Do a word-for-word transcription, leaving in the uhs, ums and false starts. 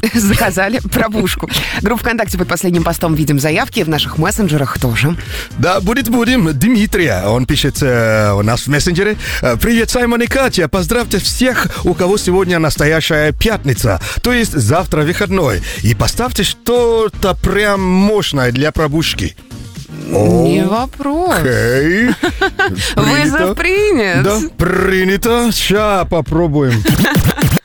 заказали пробушку. Группа ВКонтакте под последним постом видим заявки, в наших мессенджерах тоже. Да, будет будем. Дмитрия, он пишет э, у нас в мессенджере. Привет, Саймон и Катя, поздравьте всех, у кого сегодня настоящая пятница, то есть завтра выходной. И поставьте что-то прям мощное для пробушки. Не вопрос. Окей. Вызов принят. Да, принято. Сейчас попробуем.